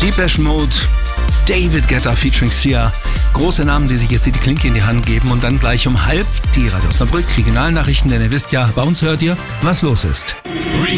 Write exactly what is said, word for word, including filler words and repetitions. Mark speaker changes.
Speaker 1: Depeche Mode, David Guetta featuring Sia. Große Namen, die sich jetzt die Klinke in die Hand geben und dann gleich um halb die Radio Osnabrück Regionalnachrichten, denn ihr wisst ja, bei uns hört ihr, was los ist.